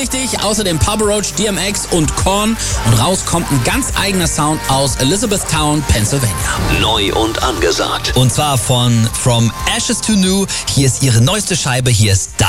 Richtig, außerdem Papa Roach, DMX und Korn. Und raus kommt ein ganz eigener Sound aus Elizabethtown, Pennsylvania. Neu und angesagt. Und zwar von From Ashes to New. Hier ist ihre neueste Scheibe. Hier ist